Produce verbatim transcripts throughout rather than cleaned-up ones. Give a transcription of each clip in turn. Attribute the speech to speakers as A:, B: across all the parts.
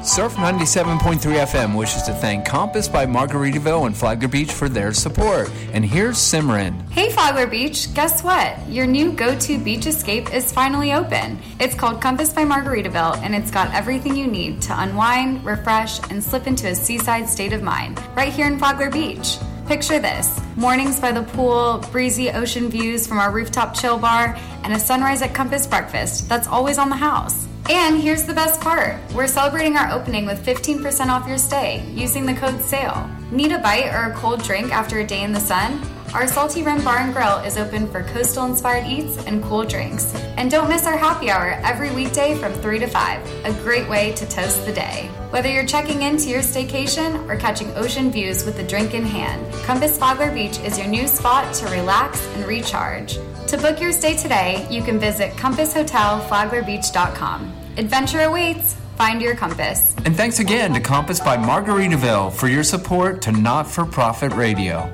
A: Surf ninety-seven point three F M wishes to thank Compass by Margaritaville and Flagler Beach for their support. And here's Simran.
B: Hey Flagler Beach, guess what? Your new go-to beach escape is finally open. It's called Compass by Margaritaville, and it's got everything you need to unwind, refresh, and slip into a seaside state of mind right here in Flagler Beach. Picture this: mornings by the pool, breezy ocean views from our rooftop chill bar, and a sunrise at Compass breakfast that's always on the house. And here's the best part. We're celebrating our opening with fifteen percent off your stay using the code SALE. Need a bite or a cold drink after a day in the sun? Our Salty Rim Bar and Grill is open for coastal-inspired eats and cool drinks. And don't miss our happy hour every weekday from three to five, a great way to toast the day. Whether you're checking into your staycation or catching ocean views with a drink in hand, Compass Flagler Beach is your new spot to relax and recharge. To book your stay today, you can visit compass hotel flagler beach dot com. Adventure awaits. Find your compass.
A: And thanks again to Compass by Margaritaville for your support to Not-for-Profit Radio.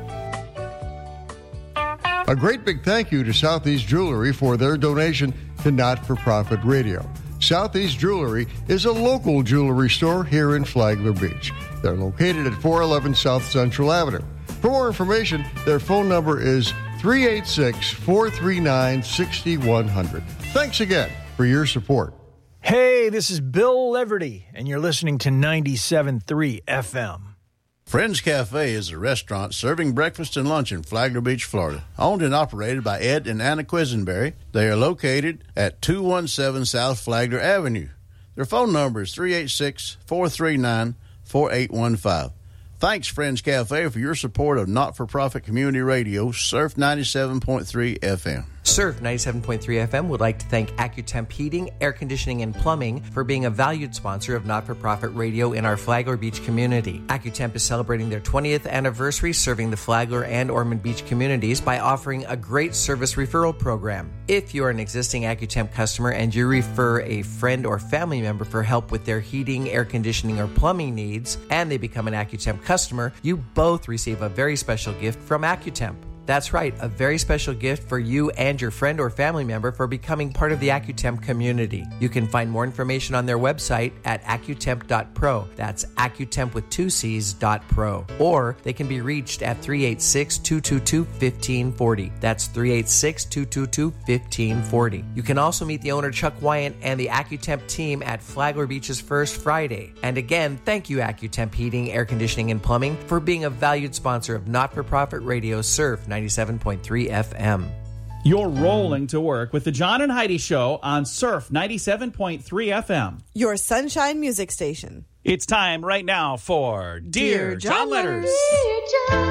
C: A great big thank you to Southeast Jewelry for their donation to Not-for-Profit Radio. Southeast Jewelry is a local jewelry store here in Flagler Beach. They're located at four eleven South Central Avenue. For more information, their phone number is three eight six, four three nine, six one zero zero. Thanks again for your support.
D: Hey, this is Bill Leverty, and you're listening to ninety-seven point three F M.
E: Friends Cafe is a restaurant serving breakfast and lunch in Flagler Beach, Florida. Owned and operated by Ed and Anna Quisenberry. They are located at two one seven South Flagler Avenue. Their phone number is three eight six, four three nine, four eight one five. Thanks, Friends Cafe, for your support of Not-for-Profit Community Radio, Surf ninety-seven point three F M.
F: Surf ninety-seven point three F M would like to thank AccuTemp Heating, Air Conditioning, and Plumbing for being a valued sponsor of Not-for-Profit Radio in our Flagler Beach community. AccuTemp is celebrating their twentieth anniversary serving the Flagler and Ormond Beach communities by offering a great service referral program. If you're an existing AccuTemp customer and you refer a friend or family member for help with their heating, air conditioning, or plumbing needs, and they become an AccuTemp customer, you both receive a very special gift from AccuTemp. That's right, a very special gift for you and your friend or family member for becoming part of the AccuTemp community. You can find more information on their website at accutemp dot pro. That's AccuTemp with two C's dot pro. Or they can be reached at three eight six, two two two, one five four zero. That's three eight six, two two two, one five four zero. You can also meet the owner Chuck Wyant and the AccuTemp team at Flagler Beach's First Friday. And again, thank you AccuTemp Heating, Air Conditioning, and Plumbing for being a valued sponsor of Not-for-Profit Radio Surf ninety-seven point three F M.
G: You're rolling to work with the John and Heidi Show on Surf ninety-seven point three F M.
H: Your Sunshine Music Station.
G: It's time right now for Dear, Dear John, John Letters.
I: Dear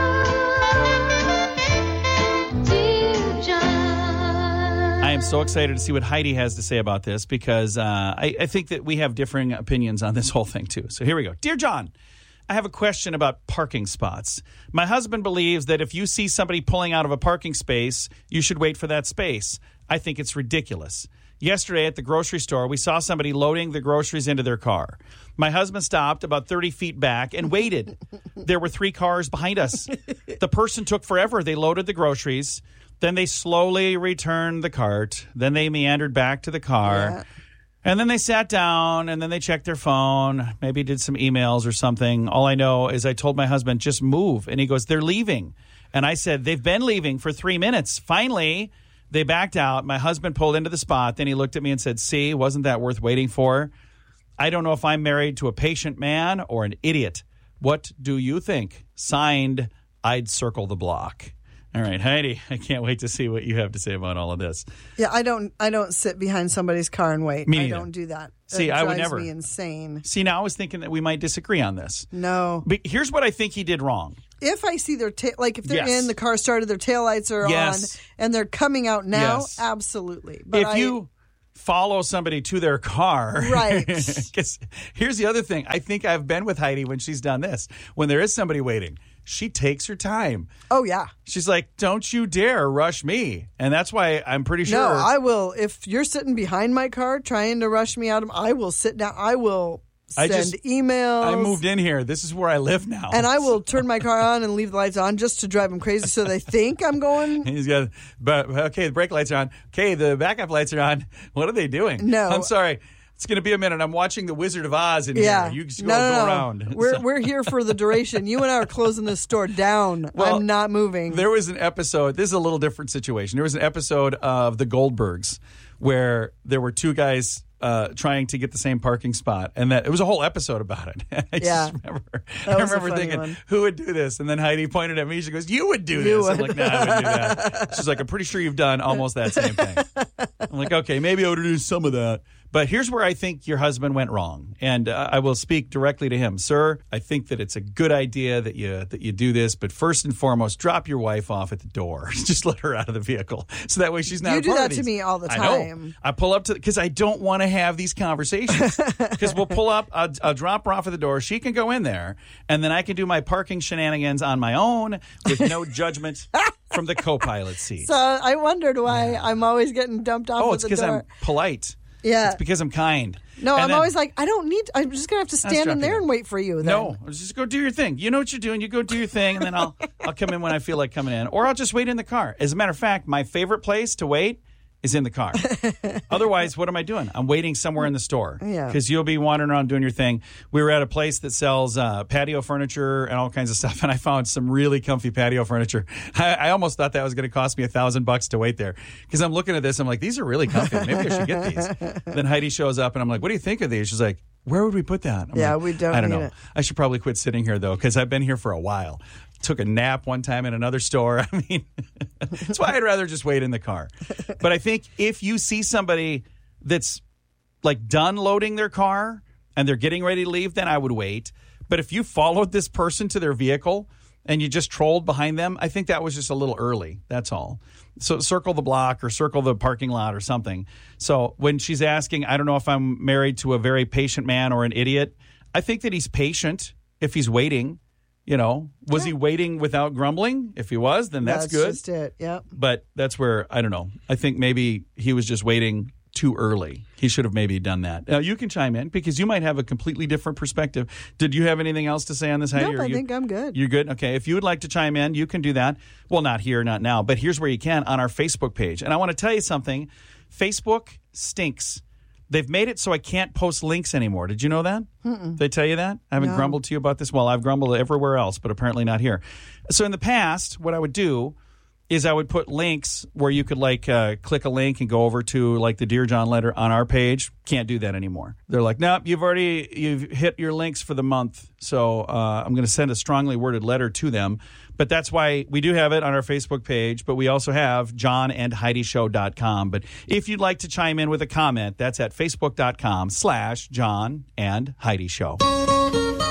I: John, Dear John.
G: I am so excited to see what Heidi has to say about this because uh, I, I think that we have differing opinions on this whole thing too. So here we go. Dear John, I have a question about parking spots. My husband believes that if you see somebody pulling out of a parking space, you should wait for that space. I think it's ridiculous. Yesterday at the grocery store, we saw somebody loading the groceries into their car. My husband stopped about thirty feet back and waited. There were three cars behind us. The person took forever. They loaded the groceries. Then they slowly returned the cart. Then they meandered back to the car. Yeah. And then they sat down, and then they checked their phone, maybe did some emails or something. All I know is I told my husband, just move. And he goes, they're leaving. And I said, they've been leaving for three minutes. Finally, they backed out. My husband pulled into the spot. Then he looked at me and said, see, wasn't that worth waiting for? I don't know if I'm married to a patient man or an idiot. What do you think? Signed, I'd circle the block. All right, Heidi, I can't wait to see what you have to say about all of this.
H: Yeah, I don't I don't sit behind somebody's car and wait.
G: Me
H: I
G: neither.
H: don't do that.
G: See,
H: it
G: I would
H: drives
G: never.
H: me insane.
G: See, now I was thinking that we might disagree on this.
H: No.
G: But here's what I think he did wrong.
H: If I see their tail, like if they're
G: Yes.
H: in, the car started, their taillights are
G: Yes.
H: on, and they're coming out now,
G: Yes.
H: absolutely. But
G: if
H: I,
G: you follow somebody to their car.
H: Right.
G: Because here's the other thing. I think I've been with Heidi when she's done this. When there is somebody waiting, she takes her time.
H: Oh, yeah.
G: She's like, don't you dare rush me. And that's why I'm pretty sure.
H: No, I will. If you're sitting behind my car trying to rush me out of, I will sit down. I will send
G: I just,
H: emails.
G: I moved in here. This is where I live now.
H: And I will turn my car on and leave the lights on just to drive them crazy so they think I'm going.
G: He's got, but okay, the brake lights are on. Okay, the backup lights are on. What are they doing?
H: No.
G: I'm sorry. It's going to be a minute. I'm watching The Wizard of Oz in
H: Yeah.
G: here. You just go,
H: no, no,
G: go
H: no.
G: around.
H: We're
G: So-
H: we're here for the duration. You and I are closing this store down.
G: Well,
H: I'm not moving.
G: There was an episode. This is a little different situation. There was an episode of The Goldbergs where there were two guys uh, trying to get the same parking spot, and that it was a whole episode about it. I
H: Yeah.
G: just remember,
H: That
G: I
H: was a
G: remember
H: funny
G: thinking,
H: one.
G: who would do this? And then Heidi pointed at me. She goes, "You would do
H: You
G: this." I'm
H: would.
G: like, "No, I wouldn't do that." She's like, "I'm pretty sure you've done almost that same thing." I'm like, "Okay, maybe I would do some of that." But here's where I think your husband went wrong, and uh, I will speak directly to him, sir. I think that it's a good idea that you that you do this, but first and foremost, drop your wife off at the door. Just let her out of the vehicle, so that way she's not.
H: You
G: a
H: do
G: part
H: that
G: of
H: to
G: these.
H: me all the
G: I know.
H: time.
G: I pull up to because I don't want to have these conversations. Because we'll pull up, I'll, I'll drop her off at the door. She can go in there, and then I can do my parking shenanigans on my own with no judgment from the co-pilot seat.
H: So I wondered why I'm always getting dumped off
G: oh,
H: at
G: it's
H: the
G: because
H: door.
G: I'm polite.
H: Yeah.
G: It's because I'm kind.
H: No,
G: And
H: I'm
G: then-
H: always like, I don't need. I'm just gonna have to stand
G: drop
H: in
G: you
H: there
G: there.
H: and wait for you. Then.
G: No, just go do your thing. You know what you're doing. You go do your thing, and then I'll I'll come in when I feel like coming in, or I'll just wait in the car. As a matter of fact, my favorite place to wait is in the car. Otherwise, what am I doing? I'm waiting somewhere in the store.
H: Yeah.
G: Because you'll be wandering around doing your thing. We were at a place that sells uh, patio furniture and all kinds of stuff, and I found some really comfy patio furniture. I, I almost thought that was going to cost me a thousand bucks to wait there. Because I'm looking at this, I'm like, these are really comfy. Maybe I should get these. Then Heidi shows up, and I'm like, what do you think of these? She's like, where would we put that? I'm
H: Yeah,
G: like,
H: we don't
G: I don't
H: need
G: know.
H: it.
G: I should probably quit sitting here, though, because I've been here for a while. Took a nap one time in another store. I mean, that's why I'd rather just wait in the car. But I think if you see somebody that's like done loading their car and they're getting ready to leave, then I would wait. But if you followed this person to their vehicle and you just trolled behind them, I think that was just a little early. That's all. So circle the block or circle the parking lot or something. So when she's asking, I don't know if I'm married to a very patient man or an idiot, I think that he's patient if he's waiting. You know, was he waiting without grumbling? If he was, then that's,
H: That's
G: good.
H: just it. Yep.
G: But that's where, I don't know. I think maybe he was just waiting too early. He should have maybe done that. Now, you can chime in because you might have a completely different perspective. Did you have anything else to say on this, Heidi?
H: Nope,
G: Or
H: I
G: you-
H: think I'm good.
G: You're good? Okay. If you would like to chime in, you can do that. Well, not here, not now, but here's where you can on our Facebook page. And I want to tell you something. Facebook stinks. They've made it so I can't post links anymore. Did you know that? Mm-mm. They tell you that? I haven't
H: No.
G: grumbled to you about this. Well, I've grumbled everywhere else, but apparently not here. So in the past, what I would do is I would put links where you could like uh, click a link and go over to like the Dear John letter on our page. Can't do that anymore. They're like, nope, you've already you've hit your links for the month. So uh, I'm going to send a strongly worded letter to them. But that's why we do have it on our Facebook page, but we also have john and heidi show dot com. But if you'd like to chime in with a comment, that's at facebook dot com slash John and Heidi Show.